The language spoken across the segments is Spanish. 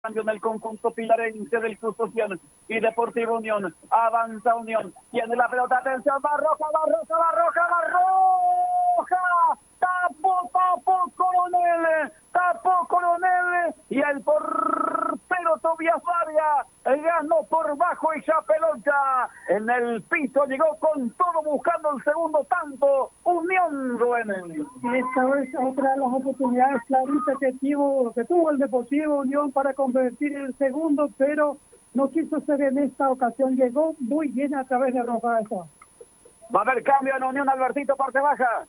en el conjunto pilarense del Club Social y Deportivo Unión. Avanza Unión, tiene la pelota, atención, Barroja, tapó Coronel, y el portero Tobias Vargas ganó por bajo esa pelota, en el piso llegó con todo buscando el segundo tanto, Unión Duenel. Esta es otra de las oportunidades claritas que tuvo el Deportivo Unión para convertir el segundo, pero no quiso ser en esta ocasión, llegó muy bien a través de Rafael. Va a haber cambio en Unión, Albertito, parte baja.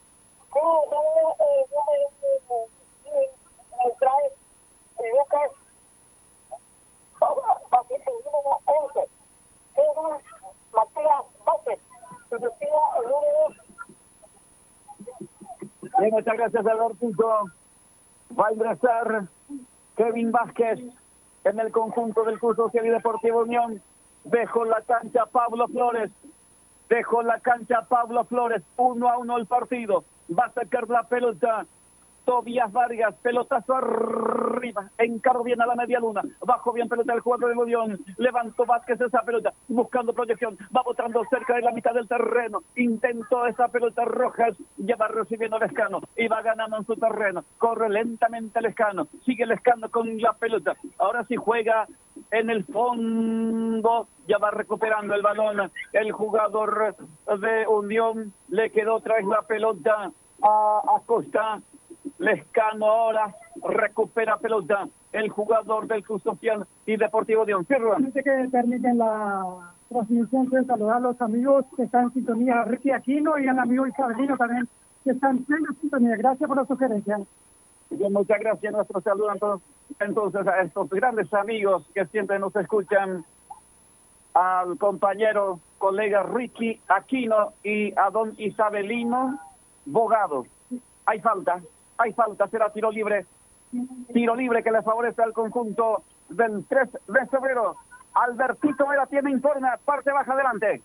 Bien, muchas gracias, Albertito. Va a ingresar Kevin Vázquez en el conjunto del Club Social y Deportivo Unión. Dejó la cancha Pablo Flores. 1-1 el partido. Va a sacar la pelota Tobias Vargas, pelotazo arriba, encaró bien a la media luna, bajo bien pelota el jugador de Unión, levantó Vázquez esa pelota, buscando proyección, va botando cerca de la mitad del terreno, intentó esa pelota Rojas, ya va recibiendo Lescano, y va ganando en su terreno, corre lentamente Lescano, sigue Lescano con la pelota, ahora sí juega en el fondo, ya va recuperando el balón, el jugador de Unión, le quedó otra vez la pelota a Acosta. Lescano ahora recupera pelota, el jugador del Club Social y Deportivo de Unión. Antes que terminen la transmisión, quiero saludar a los amigos que están en sintonía, Ricky Aquino y al amigo Isabelino también, que están en plena sintonía. Gracias por la sugerencia. Bien, muchas gracias. Nuestro saludo entonces a estos grandes amigos que siempre nos escuchan, al compañero, colega Ricky Aquino y a don Isabelino Bogado. Hay falta, será tiro libre que le favorece al conjunto del 3 de febrero. Albertito Vera tiene informe, parte baja adelante.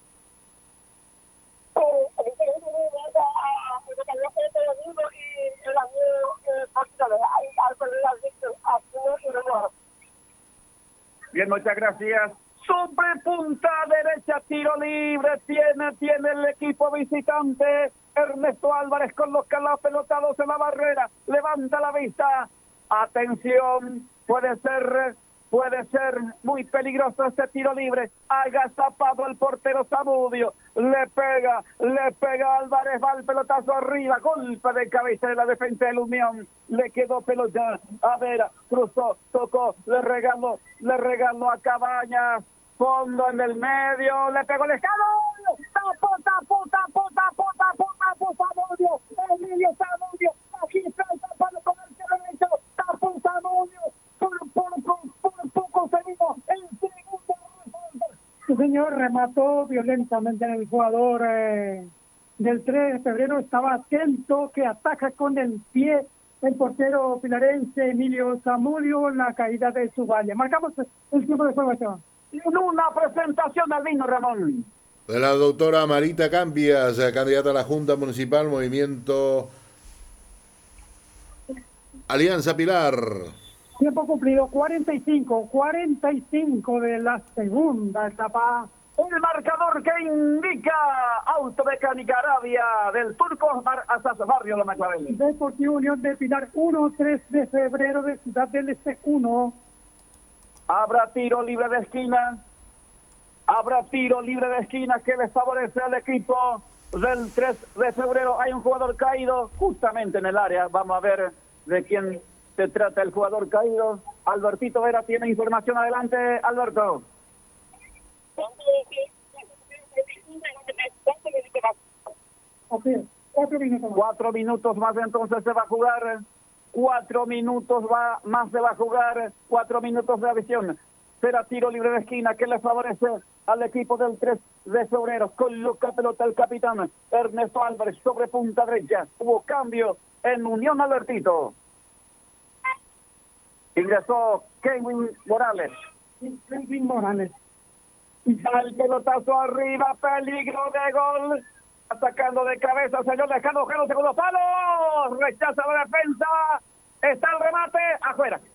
Bien, muchas gracias. Sobre punta derecha, tiro libre, tiene el equipo visitante. Ernesto Álvarez coloca la pelota 2 en la barrera, levanta la vista. Atención, puede ser muy peligroso este tiro libre. Agazapado el portero Zamudio, le pega Álvarez, va el pelotazo arriba, golpe de cabeza de la defensa de la Unión, le quedó pelota, a ver, cruzó, tocó, le regaló a Cabañas, fondo en el medio, le pegó el escalo, tapó Zamudio, Emilio Zamudio, aquí está el tapado con el derecho, tapó Zamudio, por poco seguimos el segundo. El señor remató violentamente en el jugador del 3 de febrero, estaba atento, que ataca con el pie el portero pilarense Emilio Zamudio en la caída de su valle. Marcamos el tiempo de juego, Esteban. En una presentación al vino, Ramón. De la doctora Marita Cambias, candidata a la Junta Municipal, Movimiento Alianza Pilar. Tiempo cumplido, 45 de la segunda etapa. El marcador que indica Automecánica Arabia del Turco Osmar Azaz, Barrio La Maclavel. Deportivo Unión de Pilar 1, 3 de febrero de Ciudad del Este 1. Habrá tiro libre de esquina que les favorece al equipo del 3 de febrero. Hay un jugador caído justamente en el área. Vamos a ver de quién se trata el jugador caído. Albertito Vera tiene información. Adelante, Alberto. 4 minutos más, entonces se va a jugar. 4 minutos más se va a jugar. 4 minutos de adición. Será tiro libre de esquina que le favorece al equipo del 3 de febrero. Coloca pelota el capitán Ernesto Álvarez sobre punta derecha. Hubo cambio en Unión, Albertito. Ingresó Kevin Morales. El pelotazo arriba, peligro de gol. Atacando de cabeza, señor Lescano, segundo palo. Rechaza la defensa. Está el remate afuera.